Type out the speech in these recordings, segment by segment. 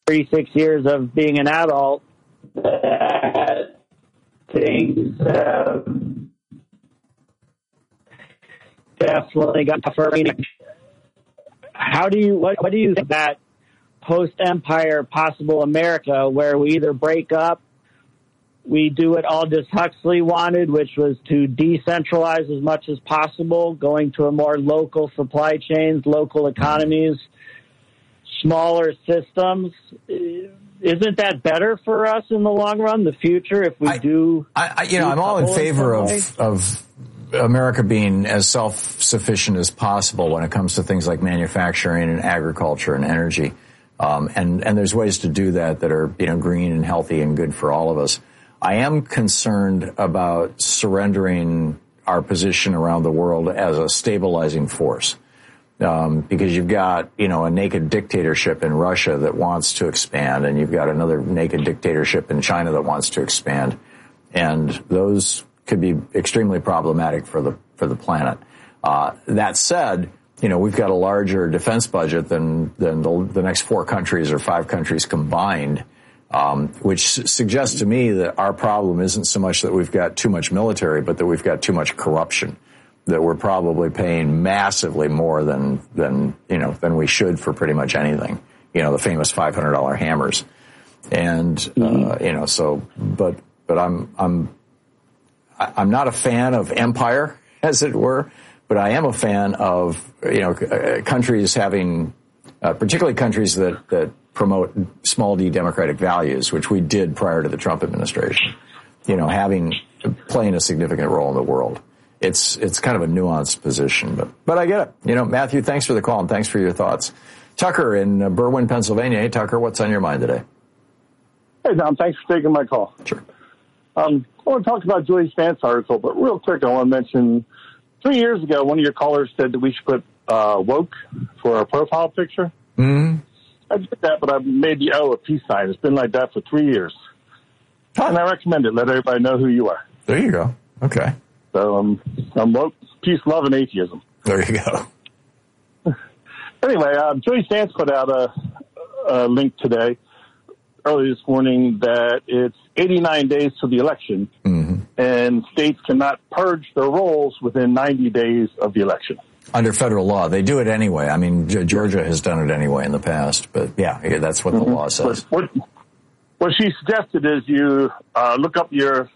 36 years of being an adult that things definitely got tougher. What do you think that post-Empire possible America, where we either break up, we do what Aldous Huxley wanted, which was to decentralize as much as possible, going to a more local supply chains, local economies, smaller systems. Isn't that better for us in the long run, the future, if we I'm all in favor of America being as self-sufficient as possible when it comes to things like manufacturing and agriculture and energy. And there's ways to do that are, green and healthy and good for all of us. I am concerned about surrendering our position around the world as a stabilizing force. Because you've got, a naked dictatorship in Russia that wants to expand, and you've got another naked dictatorship in China that wants to expand. And those could be extremely problematic for the planet. That said, we've got a larger defense budget than the next 4 countries or 5 countries combined, which suggests to me that our problem isn't so much that we've got too much military, but that we've got too much corruption, that we're probably paying massively more than we should for pretty much anything. The famous $500 hammers. And, but I'm not a fan of empire, as it were, but I am a fan of, countries having, particularly countries that promote small d democratic values, which we did prior to the Trump administration, playing a significant role in the world. It's kind of a nuanced position, but I get it. Matthew, thanks for the call and thanks for your thoughts. Tucker in Berwyn, Pennsylvania. Hey, Tucker, what's on your mind today? Hey, Don, thanks for taking my call. Sure. I want to talk about Joyce Vance article, but real quick, I want to mention 3 years ago, one of your callers said that we should put woke for our profile picture. Mm-hmm. I did that, but I made the O a peace sign. It's been like that for 3 years. And I recommend it. Let everybody know who you are. There you go. Okay. So I'm woke, peace, love, and atheism. There you go. Anyway, Joyce Vance put out a link today, early this morning, that it's 89 days to the election, and states cannot purge their rolls within 90 days of the election. Under federal law. They do it anyway. I mean, Georgia has done it anyway in the past, but yeah, that's what the law says. What she suggested is you look up your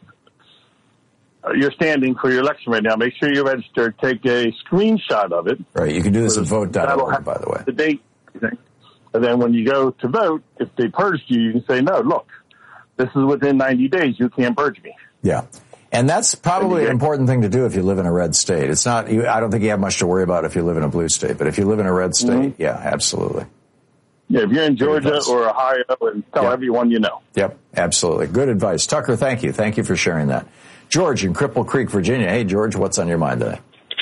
standing for your election right now. Make sure you're registered. Take a screenshot of it. Right. You can do this at vote.org, by the way. The date. And then when you go to vote, if they purged you, you can say, no, look, this is within 90 days. You can't purge me. Yeah. And that's probably an important thing to do if you live in a red state. It's not, I don't think you have much to worry about if you live in a blue state, but if you live in a red state, yeah, absolutely. Yeah, if you're in Georgia or Ohio, and tell everyone you know. Yep, absolutely. Good advice. Tucker, thank you. Thank you for sharing that. George in Cripple Creek, Virginia. Hey, George, what's on your mind today?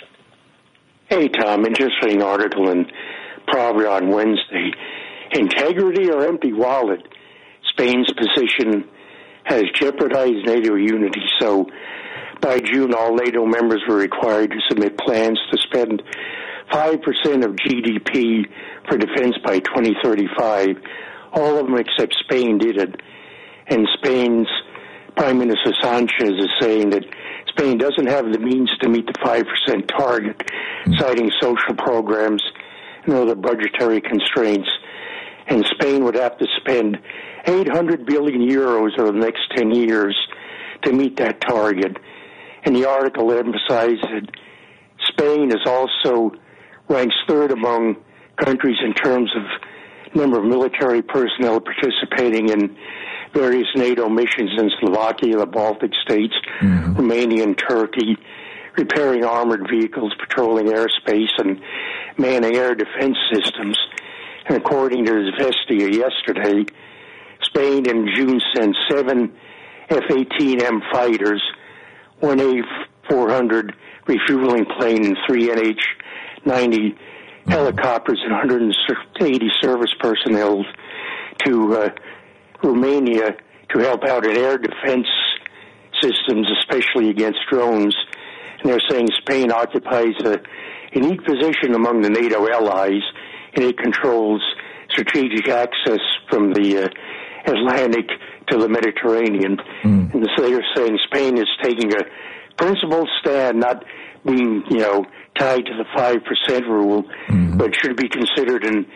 Hey, Tom, interesting article in Proverb on Wednesday. Integrity or empty wallet? Spain's position has jeopardized NATO unity. So by June, all NATO members were required to submit plans to spend 5% of GDP for defense by 2035. All of them except Spain did it. And Spain's Prime Minister Sanchez is saying that Spain doesn't have the means to meet the 5% target, citing social programs and other budgetary constraints. And Spain would have to spend 800 billion euros over the next 10 years to meet that target. And the article emphasized that Spain is also ranks third among countries in terms of number of military personnel participating in various NATO missions in Slovakia, the Baltic states, Romania, and Turkey, repairing armored vehicles, patrolling airspace, and manning air defense systems. And according to Zvestia yesterday, Spain in June sent 7 F-18M fighters, 1 A-400 refueling plane, and 3 NH-90 helicopters and 180 service personnel to Romania to help out in air defense systems, especially against drones. And they're saying Spain occupies a unique position among the NATO allies and it controls strategic access from the Atlantic to the Mediterranean. And so they're saying Spain is taking a principled stand, not being, tied to the 5% rule, but should be considered in,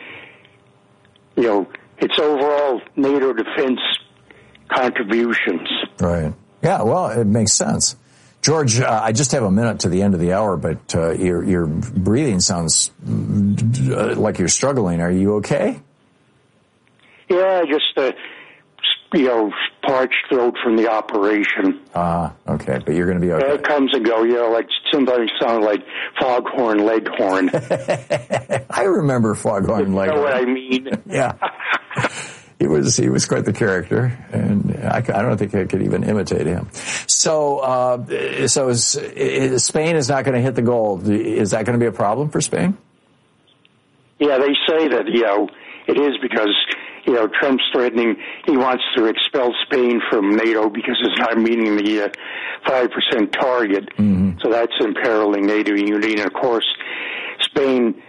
its overall NATO defense contributions. Right. Yeah, well, it makes sense. George, I just have a minute to the end of the hour, but your breathing sounds like you're struggling. Are you okay? Yeah, just parched throat from the operation. Okay, but you're going to be okay. It comes and go, like sometimes sound like Foghorn Leghorn. I remember Foghorn Leghorn. You know what I mean? Yeah. He was quite the character, and I don't think I could even imitate him. So Spain is not going to hit the goal. Is that going to be a problem for Spain? Yeah, they say that, it is because, Trump's threatening he wants to expel Spain from NATO because it's not meeting the 5% target. So that's imperiling NATO unity. And, of course, Spain,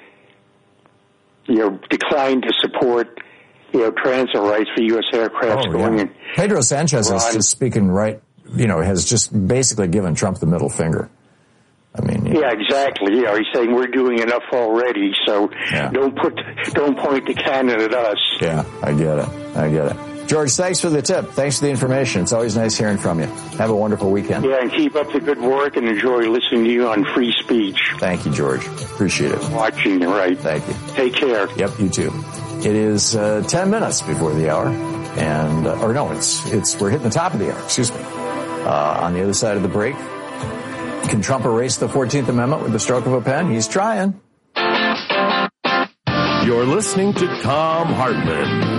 declined to support transit rights for U.S. aircraft going in. Pedro Sanchez is just speaking right, has just basically given Trump the middle finger. I mean, yeah, exactly. He's saying we're doing enough already, so don't point the cannon at us. Yeah, I get it. George, thanks for the tip. Thanks for the information. It's always nice hearing from you. Have a wonderful weekend. Yeah, and keep up the good work and enjoy listening to you on Free Speech. Thank you, George. Appreciate it. Watching you, right. Thank you. Take care. Yep, you too. It is 10 minutes before the hour, and we're hitting the top of the hour. Excuse me. On the other side of the break, can Trump erase the 14th Amendment with the stroke of a pen? He's trying. You're listening to Thom Hartmann.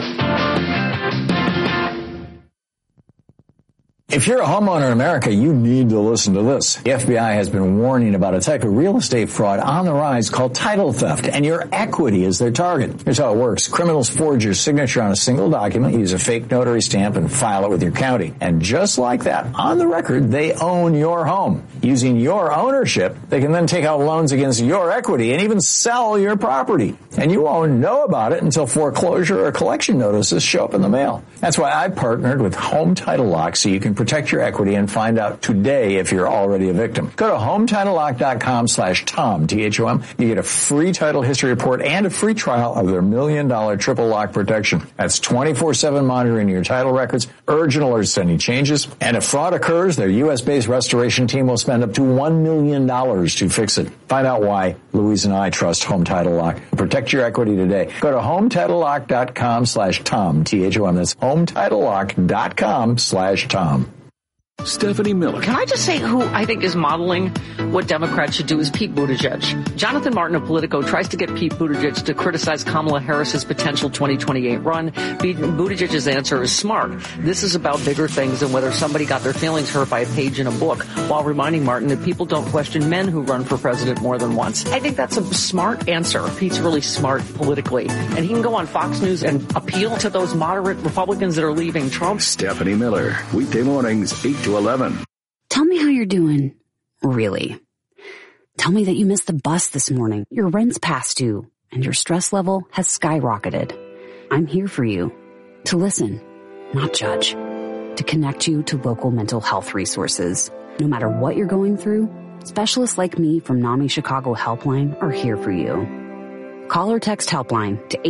If you're a homeowner in America, you need to listen to this. The FBI has been warning about a type of real estate fraud on the rise called title theft, and your equity is their target. Here's how it works. Criminals forge your signature on a single document, use a fake notary stamp, and file it with your county. And just like that, on the record, they own your home. Using your ownership, they can then take out loans against your equity and even sell your property. And you won't know about it until foreclosure or collection notices show up in the mail. That's why I partnered with Home Title Lock so you can protect your equity and find out today if you're already a victim. Go to HometitleLock.com/Tom, T-H-O-M. You get a free title history report and a free trial of their $1 million triple lock protection. That's 24/7 monitoring your title records, urgent alerts to any changes, and if fraud occurs, their U.S.-based restoration team will spend up to $1 million to fix it. Find out why Louise and I trust Home Title Lock. Protect your equity today. Go to HometitleLock.com/Tom, T-H-O-M. That's HometitleLock.com/Tom. Stephanie Miller. Can I just say who I think is modeling what Democrats should do is Pete Buttigieg. Jonathan Martin of Politico tries to get Pete Buttigieg to criticize Kamala Harris's potential 2028 run. Buttigieg's answer is smart. This is about bigger things than whether somebody got their feelings hurt by a page in a book, while reminding Martin that people don't question men who run for president more than once. I think that's a smart answer. Pete's really smart politically. And he can go on Fox News and appeal to those moderate Republicans that are leaving Trump. Stephanie Miller, weekday mornings, 8 to 11. Tell me how you're doing. Really. Tell me that you missed the bus this morning, your rent's past due, and your stress level has skyrocketed. I'm here for you. To listen, not judge. To connect you to local mental health resources. No matter what you're going through, specialists like me from NAMI Chicago Helpline are here for you. Call or text Helpline to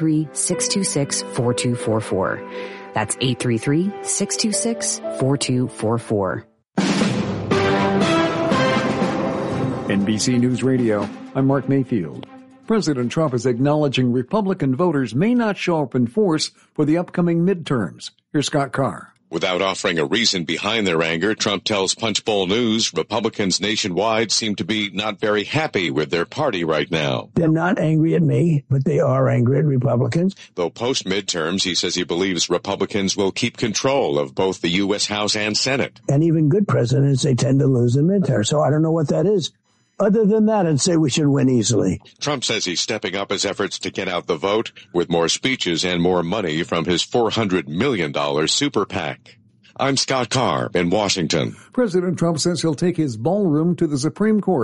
833-626-4244. That's 833-626-4244. NBC News Radio, I'm Mark Mayfield. President Trump is acknowledging Republican voters may not show up in force for the upcoming midterms. Here's Scott Carr. Without offering a reason behind their anger, Trump tells Punchbowl News Republicans nationwide seem to be not very happy with their party right now. They're not angry at me, but they are angry at Republicans. Though post-midterms, he says he believes Republicans will keep control of both the U.S. House and Senate. And even good presidents, they tend to lose in midterms. So I don't know what that is. Other than that, I'd say we should win easily. Trump says he's stepping up his efforts to get out the vote with more speeches and more money from his $400 million super PAC. I'm Scott Carr in Washington. President Trump says he'll take his ballroom to the Supreme Court.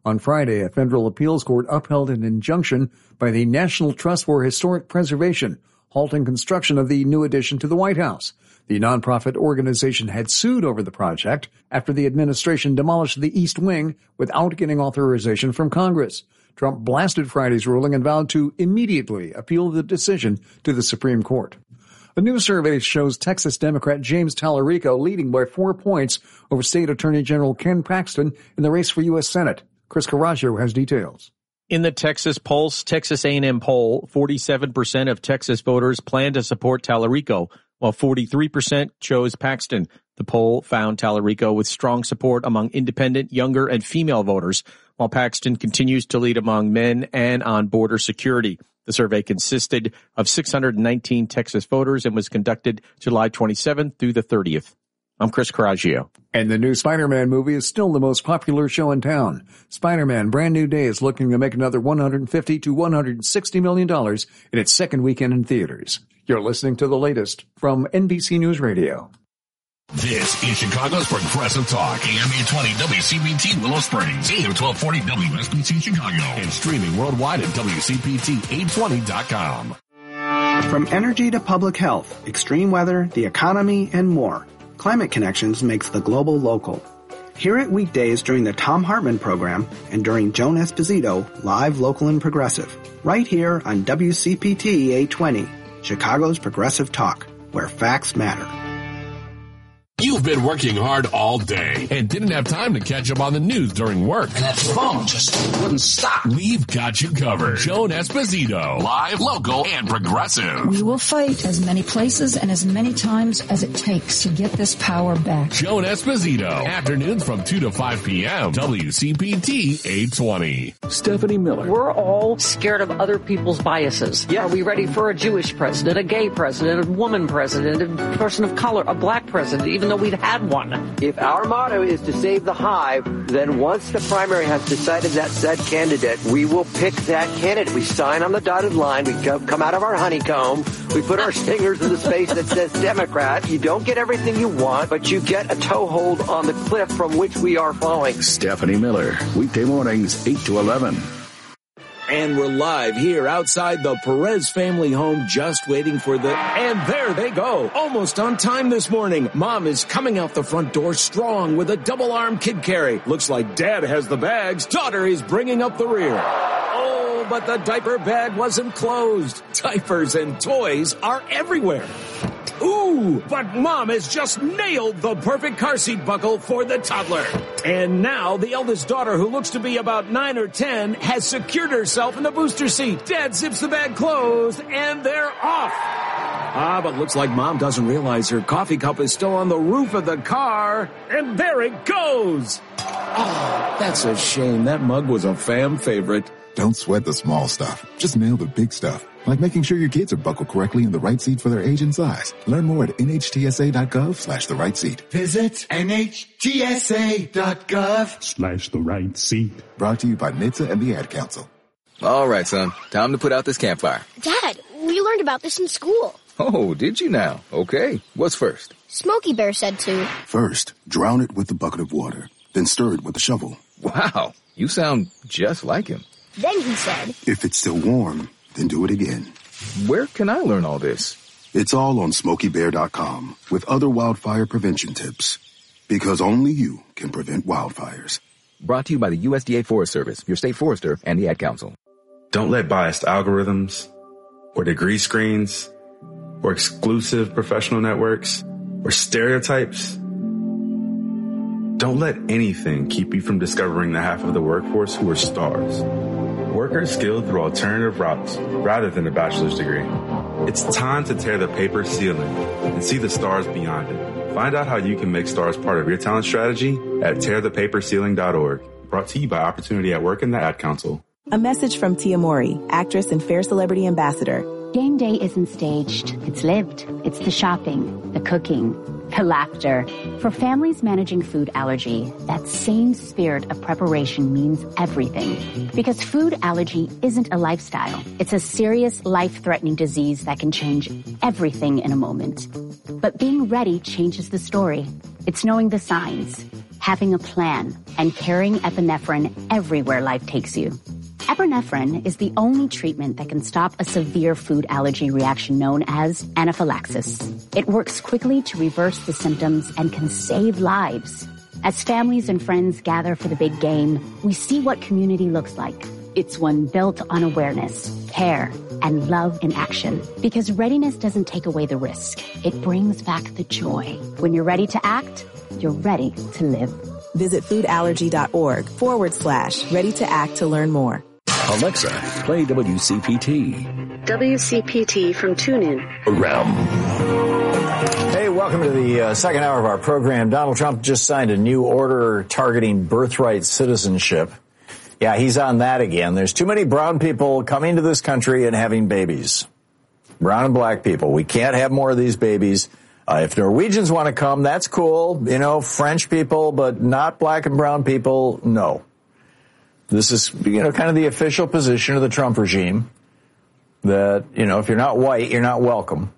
On Friday, a federal appeals court upheld an injunction by the National Trust for Historic Preservation, halting construction of the new addition to the White House. The nonprofit organization had sued over the project after the administration demolished the East Wing without getting authorization from Congress. Trump blasted Friday's ruling and vowed to immediately appeal the decision to the Supreme Court. A new survey shows Texas Democrat James Tallarico leading by 4 points over State Attorney General Ken Paxton in the race for U.S. Senate. Chris Carrasco has details. In the Texas Pulse Texas A&M poll, 47% of Texas voters plan to support Tallarico, while 43% chose Paxton. The poll found Tallarico with strong support among independent, younger, and female voters, while Paxton continues to lead among men and on border security. The survey consisted of 619 Texas voters and was conducted July 27th through the 30th. I'm Chris Carrasco. And the new Spider-Man movie is still the most popular show in town. Spider-Man Brand New Day is looking to make another $150 to $160 million in its second weekend in theaters. You're listening to the latest from NBC News Radio. This is Chicago's Progressive Talk. AM 820 WCPT Willow Springs. AM 1240 WSBT Chicago. And streaming worldwide at WCPT820.com. From energy to public health, extreme weather, the economy, and more, Climate Connections makes the global local. Hear it weekdays during the Thom Hartmann program and during Joan Esposito, live, local, and progressive. Right here on WCPT 820, Chicago's Progressive Talk, where facts matter. You've been working hard all day and didn't have time to catch up on the news during work. And that phone just wouldn't stop. We've got you covered. Joan Esposito, live, local, and progressive. We will fight as many places and as many times as it takes to get this power back. Joan Esposito, afternoons from 2 to 5 p.m. WCPT 820. Stephanie Miller. We're all scared of other people's biases. Yeah. Are we ready for a Jewish president, a gay president, a woman president, a person of color, a black president, even though we'd had one? If our motto is to save the hive, then once the primary has decided that said candidate, we will pick that candidate. We sign on the dotted line. We come out of our honeycomb. We put our fingers in the space that says Democrat. You don't get everything you want, but you get a toehold on the cliff from which we are falling. Stephanie Miller, weekday mornings, 8 to 11. And we're live here outside the Perez family home, just waiting for and there they go. Almost on time this morning. Mom is coming out the front door strong with a double-arm kid carry. Looks like Dad has the bags. Daughter is bringing up the rear. Oh, but the diaper bag wasn't closed. Diapers and toys are everywhere. Ooh, but Mom has just nailed the perfect car seat buckle for the toddler. And now the eldest daughter, who looks to be about 9 or 10, has secured herself in the booster seat. Dad zips the bag closed, and they're off. But looks like Mom doesn't realize her coffee cup is still on the roof of the car. And there it goes. Oh, that's a shame. That mug was a fam favorite. Don't sweat the small stuff. Just nail the big stuff. Like making sure your kids are buckled correctly in the right seat for their age and size. Learn more at nhtsa.gov/the right seat. Visit nhtsa.gov/the right seat. Brought to you by NHTSA and the Ad Council. All right, son. Time to put out this campfire. Dad, we learned about this in school. Oh, did you now? Okay. What's first? Smokey Bear said to. First, drown it with a bucket of water. Then stir it with a shovel. Wow. You sound just like him. Then he said, if it's still warm, then do it again. Where can I learn all this? It's all on SmokeyBear.com with other wildfire prevention tips. Because only you can prevent wildfires. Brought to you by the USDA Forest Service, your state forester, and the Ad Council. Don't let biased algorithms or degree screens or exclusive professional networks or stereotypes. Don't let anything keep you from discovering the half of the workforce who are stars. Workers skilled through alternative routes rather than a bachelor's degree. It's time to tear the paper ceiling and see the stars beyond it. Find out how you can make stars part of your talent strategy at tearthepaperceiling.org. Brought to you by Opportunity at Work and the Ad Council. A message from Tia Mowry, actress and Fair Celebrity Ambassador. Game day isn't staged. It's lived. It's the shopping, the cooking, the laughter. For families managing food allergy, that same spirit of preparation means everything. Because food allergy isn't a lifestyle. It's a serious, life-threatening disease that can change everything in a moment. But being ready changes the story. It's knowing the signs. having a plan, and carrying epinephrine everywhere life takes you. Epinephrine is the only treatment that can stop a severe food allergy reaction known as anaphylaxis. It works quickly to reverse the symptoms and can save lives. As families and friends gather for the big game, we see what community looks like. It's one built on awareness, care, and love in action. Because readiness doesn't take away the risk. It brings back the joy. When you're ready to act, you're ready to live. Visit foodallergy.org/ready to act to learn more. Alexa, play WCPT. WCPT from TuneIn. Around. Hey, welcome to the second hour of our program. Donald Trump just signed a new order targeting birthright citizenship. Yeah, he's on that again. There's too many brown people coming to this country and having babies. Brown and black people. We can't have more of these babies. If Norwegians want to come, that's cool. You know, French people, but not black and brown people, no. This is, kind of the official position of the Trump regime that, if you're not white, you're not welcome.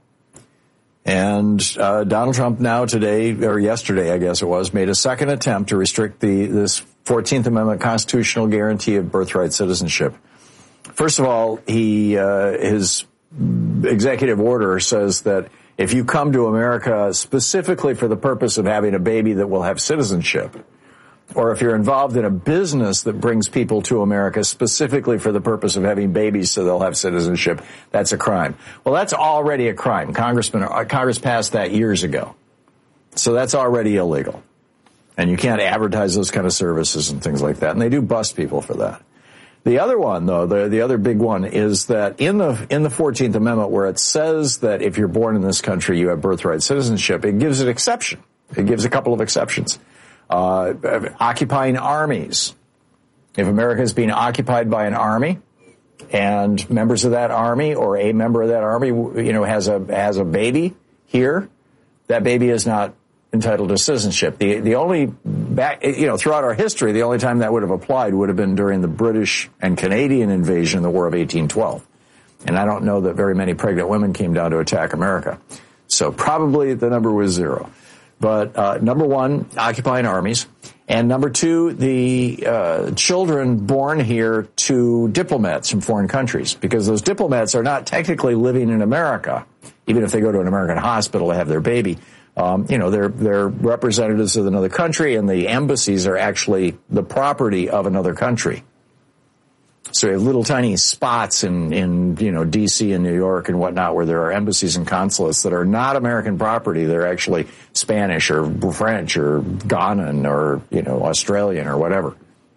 And Donald Trump now today, or yesterday, I guess it was, made a second attempt to restrict this 14th Amendment constitutional guarantee of birthright citizenship. First of all, his executive order says that if you come to America specifically for the purpose of having a baby that will have citizenship, or if you're involved in a business that brings people to America specifically for the purpose of having babies so they'll have citizenship, that's a crime. Well, that's already a crime. Congress passed that years ago. So that's already illegal. And you can't advertise those kind of services and things like that. And they do bust people for that. The other one, though, the other big one is that in the 14th Amendment, where it says that if you're born in this country, you have birthright citizenship, it gives an exception. It gives a couple of exceptions. Occupying armies. If America is being occupied by an army and members of that army or a member of that army, has a baby here, that baby is not entitled to citizenship. The only throughout our history, the only time that would have applied would have been during the British and Canadian invasion in the War of 1812. And I don't know that very many pregnant women came down to attack America. So probably the number was 0. But number one, occupying armies. And number two, the children born here to diplomats from foreign countries. Because those diplomats are not technically living in America, even if they go to an American hospital to have their baby. They're representatives of another country, and the embassies are actually the property of another country. So you have little tiny spots in D.C. and New York and whatnot where there are embassies and consulates that are not American property. They're actually Spanish or French or Ghanan or, Australian or whatever.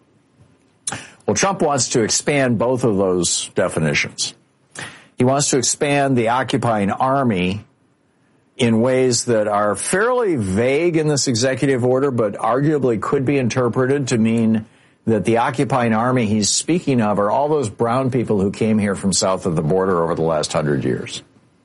Well, Trump wants to expand both of those definitions. He wants to expand the occupying army in ways that are fairly vague in this executive order, but arguably could be interpreted to mean that the occupying army he's speaking of are all those brown people who came here from south of the border over the last 100 years.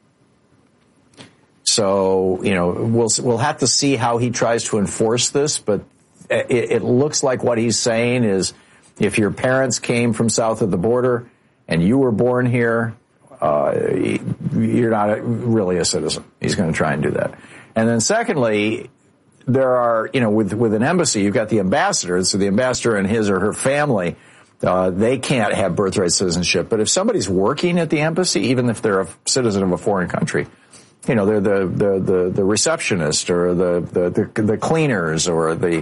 So, we'll have to see how he tries to enforce this, but it looks like what he's saying is if your parents came from south of the border and you were born here, you're not really a citizen. He's going to try and do that. And then secondly, there are, with an embassy, you've got the ambassador. So the ambassador and his or her family, they can't have birthright citizenship. But if somebody's working at the embassy, even if they're a citizen of a foreign country, they're the receptionist or the cleaners or the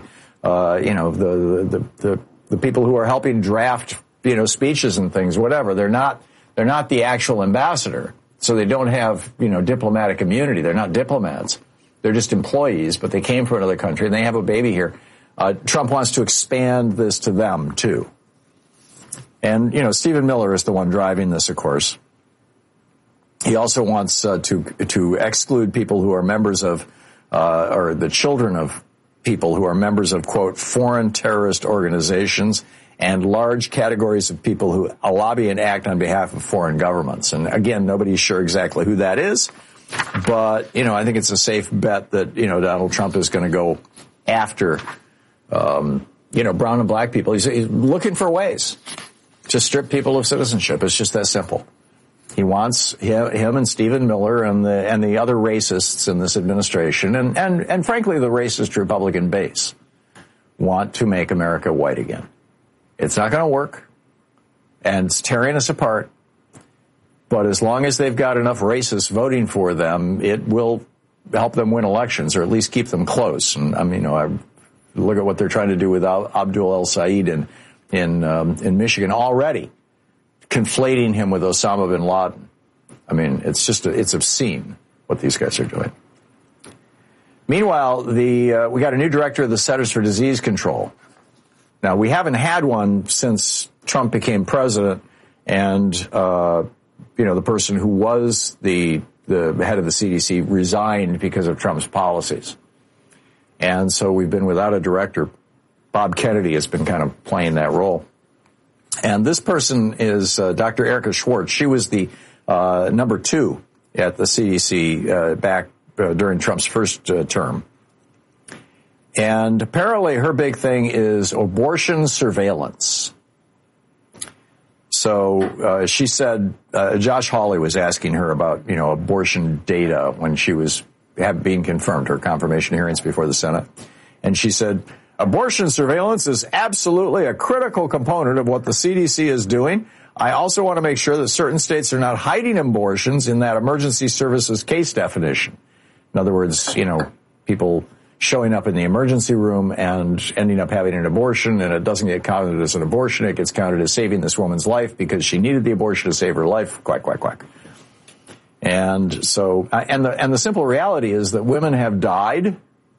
people who are helping draft, speeches and things, whatever. They're not the actual ambassador. So they don't have, diplomatic immunity. They're not diplomats. They're just employees, but they came from another country and they have a baby here. Trump wants to expand this to them too. And, Stephen Miller is the one driving this, of course. He also wants to exclude people who are members of, or the children of people who are members of, quote, foreign terrorist organizations and large categories of people who lobby and act on behalf of foreign governments. And again, nobody's sure exactly who that is. But, I think it's a safe bet that, Donald Trump is going to go after, brown and black people. He's looking for ways to strip people of citizenship. It's just that simple. He wants him and Stephen Miller and the other racists in this administration and frankly, the racist Republican base want to make America white again. It's not going to work, and it's tearing us apart. But as long as they've got enough racists voting for them, it will help them win elections, or at least keep them close. And I mean, I look at what they're trying to do with Abdul El-Sayed in Michigan already, conflating him with Osama bin Laden. I mean, it's obscene what these guys are doing. Meanwhile, we got a new director of the Centers for Disease Control. Now, we haven't had one since Trump became president, and the person who was the head of the CDC resigned because of Trump's policies. And so we've been without a director. Bob Kennedy has been kind of playing that role. And this person is Dr. Erica Schwartz. She was the number 2 at the CDC back during Trump's first term. And apparently her big thing is abortion surveillance. So she said, Josh Hawley was asking her about, abortion data when she was being confirmed, her confirmation hearings before the Senate. And she said, abortion surveillance is absolutely a critical component of what the CDC is doing. I also want to make sure that certain states are not hiding abortions in that emergency services case definition. In other words, people showing up in the emergency room and ending up having an abortion, and it doesn't get counted as an abortion. It gets counted as saving this woman's life because she needed the abortion to save her life. Quack, quack, quack. And so, and the simple reality is that women have died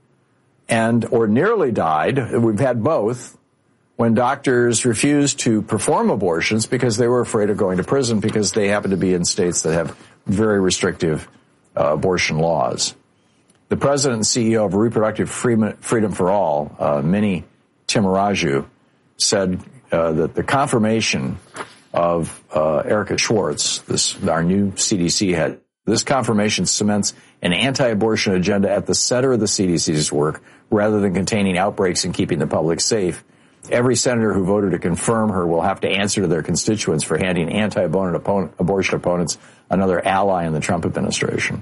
or nearly died. We've had both when doctors refused to perform abortions because they were afraid of going to prison because they happen to be in states that have very restrictive abortion laws. The president and CEO of Reproductive Freedom for All, Minnie Timaraju, said that the confirmation of Erica Schwartz, our new CDC head, this confirmation cements an anti-abortion agenda at the center of the CDC's work rather than containing outbreaks and keeping the public safe. Every senator who voted to confirm her will have to answer to their constituents for handing anti-abortion opponents another ally in the Trump administration.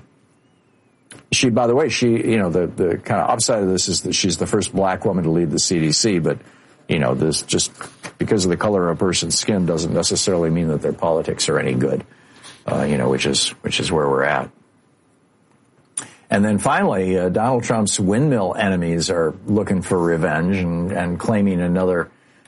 By the way, the kind of upside of this is that she's the first black woman to lead the CDC, but, this just because of the color of a person's skin doesn't necessarily mean that their politics are any good, which is where we're at. And then finally, Donald Trump's windmill enemies are looking for revenge and claiming another,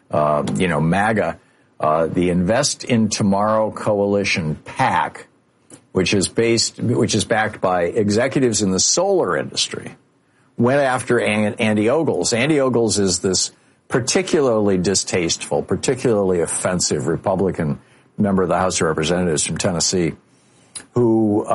MAGA, the Invest in Tomorrow Coalition PAC, which is backed by executives in the solar industry, went after Andy Ogles. Andy Ogles is this particularly distasteful, particularly offensive Republican member of the House of Representatives from Tennessee, who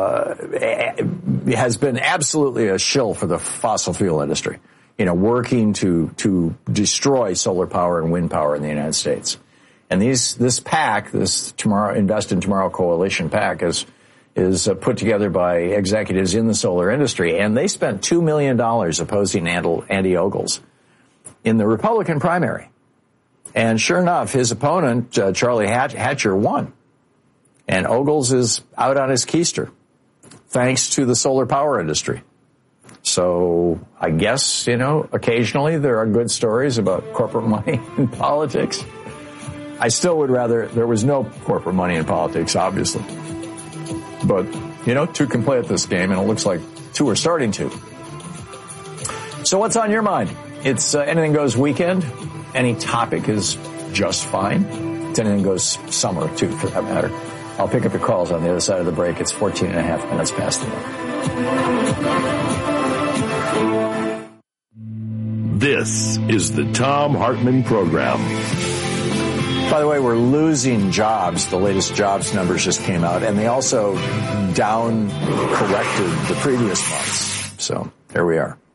has been absolutely a shill for the fossil fuel industry, working to destroy solar power and wind power in the United States. And this PAC, this Invest in Tomorrow Coalition PAC, is put together by executives in the solar industry, and they spent $2 million opposing Andy Ogles in the Republican primary. And sure enough, his opponent, Charlie Hatcher, won. And Ogles is out on his keister, thanks to the solar power industry. So I guess, occasionally there are good stories about corporate money in politics. I still would rather there was no corporate money in politics, obviously. But, two can play at this game, and it looks like two are starting to. So what's on your mind? It's Anything Goes weekend. Any topic is just fine. It's Anything Goes summer, too, for that matter. I'll pick up your calls on the other side of the break. It's 14 and a half minutes past the hour. This is the Thom Hartmann Program. By the way, we're losing jobs. The latest jobs numbers just came out, and they also down-corrected the previous months. So there we are.